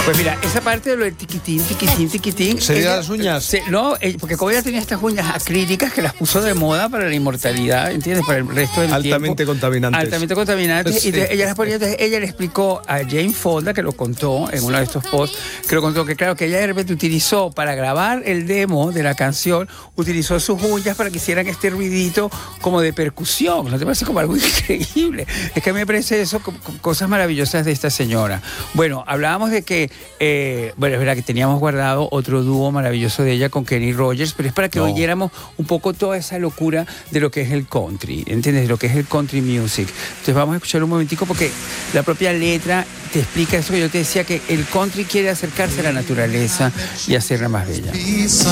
Pues mira, esa parte de lo del tiquitín. ¿Sería las uñas? No, porque como ella tenía estas uñas acrílicas que las puso de moda para la inmortalidad, ¿entiendes? Para el resto del Altamente tiempo. contaminantes. Altamente contaminantes. Sí. Y ella las ponía, entonces ella le explicó a Jane Fonda, que lo contó en uno de estos posts, que lo contó que claro, que ella de repente utilizó para grabar el demo de la canción, utilizó sus uñas para que hicieran este ruidito como de percusión. ¿No te parece como algo increíble? Es que a mí me parece eso cosas maravillosas de esta señora. Bueno, hablábamos de que bueno, es verdad que teníamos guardado otro dúo maravilloso de ella con Kenny Rogers, pero es para que oyéramos un poco toda esa locura de lo que es el country, ¿entiendes? De lo que es el country music. Entonces vamos a escuchar un momentico porque la propia letra te explica eso que yo te decía, que el country quiere acercarse a la naturaleza y hacerla más bella.